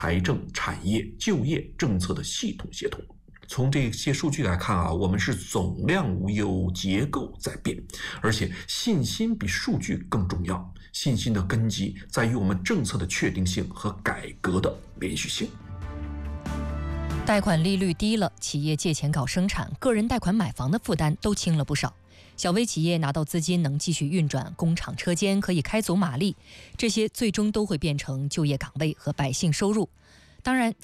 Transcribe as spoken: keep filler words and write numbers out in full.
财政、产业、就业政策的系统协同。从这些数据来看啊，我们是总量无忧，结构在变，而且信心比数据更重要。信心的根基在于我们政策的确定性和改革的连续性。 贷款利率低了，企业借钱搞生产，个人贷款买房的负担都轻了不少。小微企业拿到资金能继续运转，工厂车间可以开足马力，这些最终都会变成就业岗位和百姓收入。当然